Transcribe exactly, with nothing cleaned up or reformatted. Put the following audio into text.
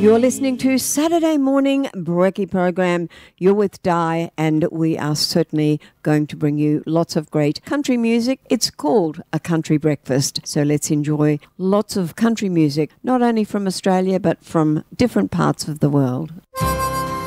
You're listening to Saturday Morning Brekkie Program. You're with Di, and we are certainly going to bring you lots of great country music. It's called A Country Breakfast, so let's enjoy lots of country music, not only from Australia, but from different parts of the world.